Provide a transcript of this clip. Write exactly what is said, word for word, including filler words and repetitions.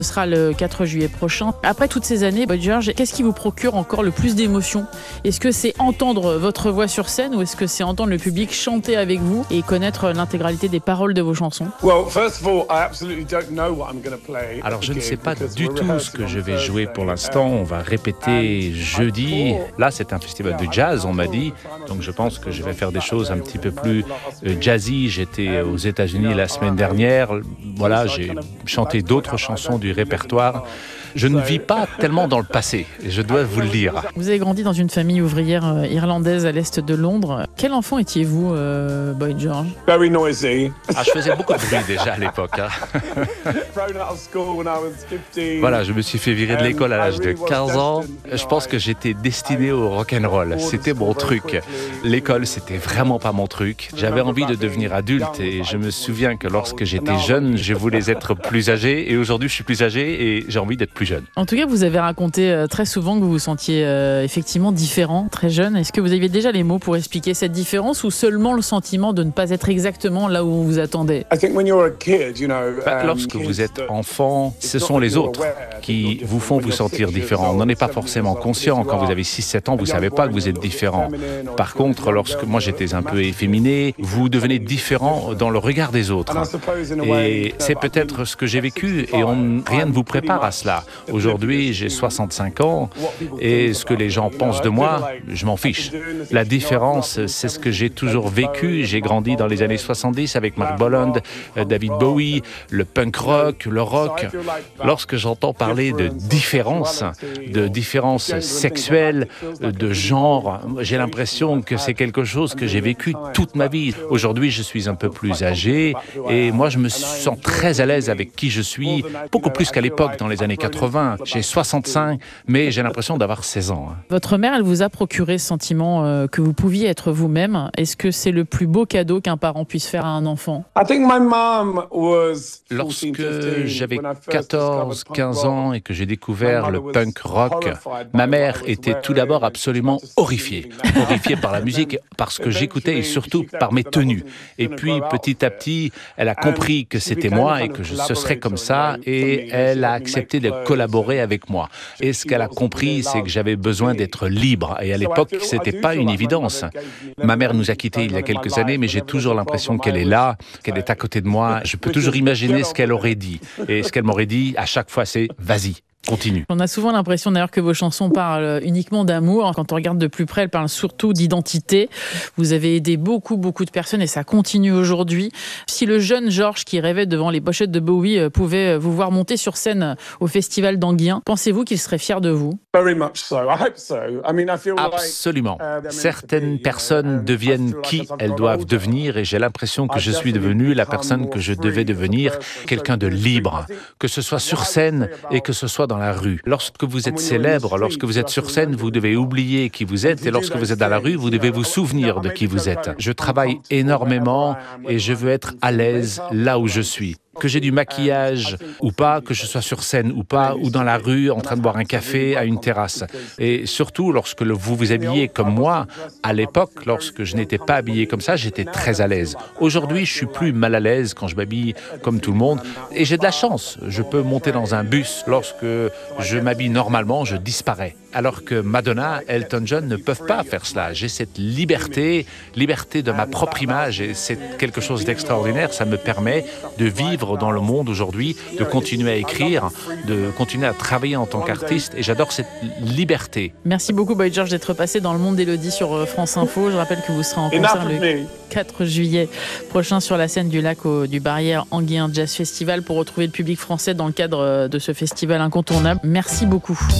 Ce sera le quatre juillet prochain. Après toutes ces années, Boy George, qu'est-ce qui vous procure encore le plus d'émotion? Est-ce que c'est entendre votre voix sur scène ou est-ce que c'est entendre le public chanter avec vous et connaître l'intégralité des paroles de vos chansons? Alors je ne sais pas du tout ce que je vais jouer pour l'instant. On va répéter jeudi. Là, c'est un festival de jazz, on m'a dit. Donc je pense que je vais faire des choses un petit peu plus jazzy. J'étais aux États-Unis la semaine dernière. Voilà, j'ai chanté d'autres chansons du répertoire. Je ne vis pas tellement dans le passé, je dois vous le dire. Vous avez grandi dans une famille ouvrière irlandaise à l'est de Londres. Quel enfant étiez-vous, euh, Boy George? Very noisy. Ah, je faisais beaucoup de bruit déjà à l'époque. Hein. Voilà, je me suis fait virer de l'école à l'âge de quinze ans. Je pense que j'étais destiné au rock'n'roll. C'était mon truc. L'école, c'était vraiment pas mon truc. J'avais envie de devenir adulte et je me souviens que lorsque j'étais jeune, je voulais être plus âgé et aujourd'hui, je suis plus âgé et j'ai envie d'être plus jeune. En tout cas, vous avez raconté euh, très souvent que vous vous sentiez euh, effectivement différent, très jeune. Est-ce que vous aviez déjà les mots pour expliquer cette différence ou seulement le sentiment de ne pas être exactement là où on vous attendait? Bah, lorsque vous êtes enfant, ce sont les autres qui vous font vous sentir différent. On n'en est pas forcément conscient. Quand vous avez six sept ans, vous ne savez pas que vous êtes différent. Par contre, lorsque moi j'étais un peu efféminé, vous devenez différent dans le regard des autres. Et c'est peut-être ce que j'ai vécu et on, rien ne vous prépare à cela. Aujourd'hui, j'ai soixante-cinq ans et ce que les gens pensent de moi, je m'en fiche. La différence, c'est ce que j'ai toujours vécu. J'ai grandi dans les années soixante-dix avec Mark Boland, David Bowie, le punk rock, le rock. Lorsque j'entends parler de différence, de différence sexuelle, de genre, j'ai l'impression que c'est quelque chose que j'ai vécu toute ma vie. Aujourd'hui, je suis un peu plus âgé et moi, je me sens très à l'aise avec qui je suis, beaucoup plus qu'à l'époque dans les années quatre-vingts. J'ai soixante-cinq, mais j'ai l'impression d'avoir seize ans. Votre mère, elle vous a procuré ce sentiment euh, que vous pouviez être vous-même. Est-ce que c'est le plus beau cadeau qu'un parent puisse faire à un enfant? Lorsque j'avais quatorze quinze ans et que j'ai découvert le punk rock, ma mère était tout d'abord absolument horrifiée. Horrifiée par la musique, par ce que j'écoutais et surtout par mes tenues. Et puis, petit à petit, elle a compris que c'était moi et que je, ce serait comme ça et elle a accepté de collaborer avec moi. Et ce qu'elle a compris, c'est que j'avais besoin d'être libre. Et à l'époque, c'était pas une évidence. Ma mère nous a quittés il y a quelques années, mais j'ai toujours l'impression qu'elle est là, qu'elle est à côté de moi. Je peux toujours imaginer ce qu'elle aurait dit. Et ce qu'elle m'aurait dit, à chaque fois, c'est « vas-y ». Continue. On a souvent l'impression d'ailleurs que vos chansons parlent uniquement d'amour. Quand on regarde de plus près, elles parlent surtout d'identité. Vous avez aidé beaucoup, beaucoup de personnes et ça continue aujourd'hui. Si le jeune George qui rêvait devant les pochettes de Bowie pouvait vous voir monter sur scène au festival d'Anguien, pensez-vous qu'il serait fier de vous? Absolument. Certaines personnes deviennent qui elles doivent devenir et j'ai l'impression que je suis devenu la personne que je devais devenir, quelqu'un de libre, que ce soit sur scène et que ce soit dans la rue. Lorsque vous êtes célèbre, lorsque vous êtes sur scène, vous devez oublier qui vous êtes et lorsque vous êtes dans la rue, vous devez vous souvenir de qui vous êtes. Je travaille énormément et je veux être à l'aise là où je suis. Que j'ai du maquillage ou pas, que je sois sur scène ou pas, ou dans la rue en train de boire un café à une terrasse. Et surtout, lorsque vous vous habillez comme moi, à l'époque, lorsque je n'étais pas habillé comme ça, j'étais très à l'aise. Aujourd'hui, je suis plus mal à l'aise quand je m'habille comme tout le monde. Et j'ai de la chance. Je peux monter dans un bus. Lorsque je m'habille normalement, je disparais. Alors que Madonna, Elton John ne peuvent pas faire cela. J'ai cette liberté, liberté de ma propre image et c'est quelque chose d'extraordinaire. Ça me permet de vivre dans le monde aujourd'hui, de continuer à écrire, de continuer à travailler en tant qu'artiste et j'adore cette liberté. Merci beaucoup Boy George d'être passé dans le monde d'Élodie sur France Info. Je rappelle que vous serez en concert le quatre juillet prochain sur la scène du lac au, du Barrière Anguien Jazz Festival pour retrouver le public français dans le cadre de ce festival incontournable. Merci beaucoup.